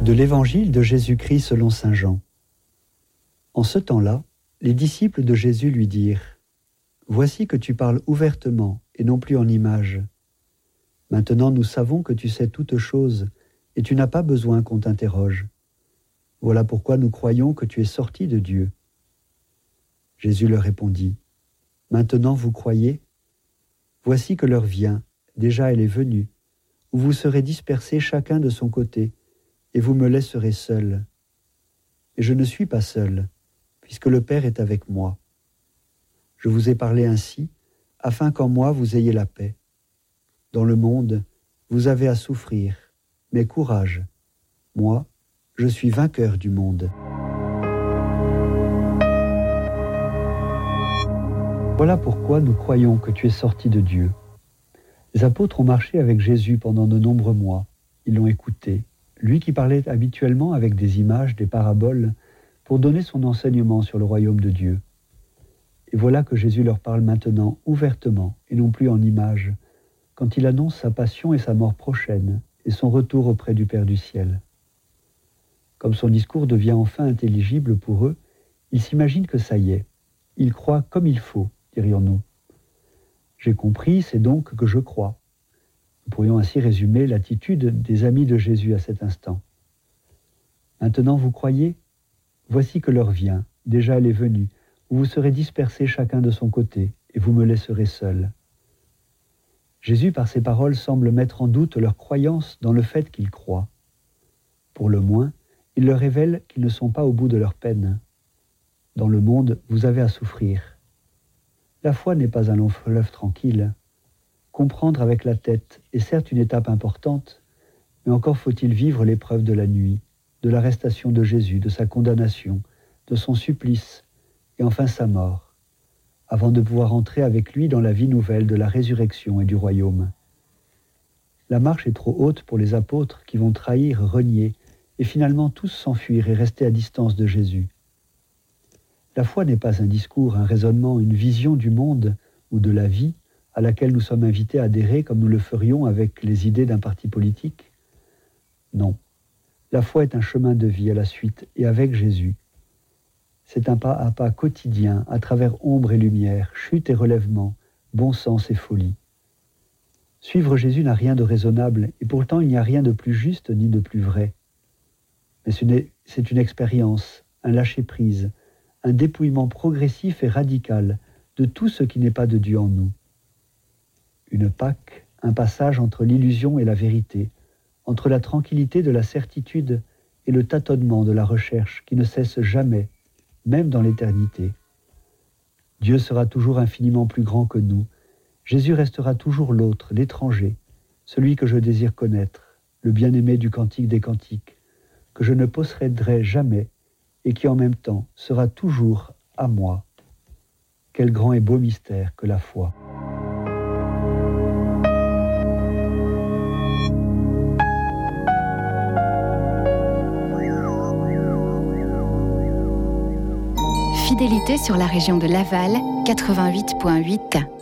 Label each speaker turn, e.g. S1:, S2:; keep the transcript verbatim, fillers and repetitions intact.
S1: De l'Évangile de Jésus-Christ selon saint Jean. En ce temps-là, les disciples de Jésus lui dirent : « Voici que tu parles ouvertement et non plus en images. Maintenant nous savons que tu sais toutes choses et tu n'as pas besoin qu'on t'interroge. Voilà pourquoi nous croyons que tu es sorti de Dieu. » Jésus leur répondit : « Maintenant vous croyez ? Voici que l'heure vient, déjà elle est venue, où vous serez dispersés chacun de son côté, et vous me laisserez seul. Et je ne suis pas seul, puisque le Père est avec moi. Je vous ai parlé ainsi, afin qu'en moi vous ayez la paix. Dans le monde, vous avez à souffrir, mais courage. Moi, je suis vainqueur du monde. » Voilà pourquoi nous croyons que tu es sorti de Dieu. Les apôtres ont marché avec Jésus pendant de nombreux mois. Ils l'ont écouté, lui qui parlait habituellement avec des images, des paraboles, pour donner son enseignement sur le royaume de Dieu. Et voilà que Jésus leur parle maintenant ouvertement, et non plus en images, quand il annonce sa passion et sa mort prochaine, et son retour auprès du Père du ciel. Comme son discours devient enfin intelligible pour eux, ils s'imaginent que ça y est. Ils croient comme il faut, dirions-nous. J'ai compris, c'est donc que je crois. Nous pourrions ainsi résumer l'attitude des amis de Jésus à cet instant. Maintenant vous croyez ? Voici que l'heure vient, déjà elle est venue, où vous serez dispersés chacun de son côté, et vous me laisserez seul. Jésus, par ses paroles, semble mettre en doute leur croyance dans le fait qu'ils croient. Pour le moins, il leur révèle qu'ils ne sont pas au bout de leur peine. Dans le monde, vous avez à souffrir. La foi n'est pas un long fleuve tranquille. Comprendre avec la tête est certes une étape importante, mais encore faut-il vivre l'épreuve de la nuit, de l'arrestation de Jésus, de sa condamnation, de son supplice, et enfin sa mort, avant de pouvoir entrer avec lui dans la vie nouvelle de la résurrection et du royaume. La marche est trop haute pour les apôtres qui vont trahir, renier, et finalement tous s'enfuir et rester à distance de Jésus. La foi n'est pas un discours, un raisonnement, une vision du monde ou de la vie à laquelle nous sommes invités à adhérer comme nous le ferions avec les idées d'un parti politique. Non, la foi est un chemin de vie à la suite et avec Jésus. C'est un pas à pas quotidien à travers ombre et lumière, chute et relèvement, bon sens et folie. Suivre Jésus n'a rien de raisonnable et pourtant il n'y a rien de plus juste ni de plus vrai. Mais c'est une expérience, un lâcher-prise, un dépouillement progressif et radical de tout ce qui n'est pas de Dieu en nous. Une Pâque, un passage entre l'illusion et la vérité, entre la tranquillité de la certitude et le tâtonnement de la recherche qui ne cesse jamais, même dans l'éternité. Dieu sera toujours infiniment plus grand que nous. Jésus restera toujours l'autre, l'étranger, celui que je désire connaître, le bien-aimé du Cantique des Cantiques, que je ne posséderai jamais et qui en même temps sera toujours à moi. Quel grand et beau mystère que la foi.
S2: Fidélité sur la région de Laval, quatre-vingt-huit virgule huit.